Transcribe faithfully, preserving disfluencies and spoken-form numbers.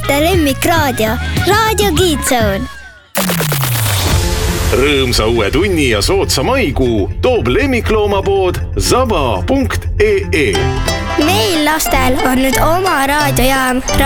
laste lemmikraadio, Raadio Kiidsoon. Rõõmsa uue tunni ja sootsa maikuu toob lemmikloomapood zaba punkt ee. Meil lastel on nüüd oma raadiojaam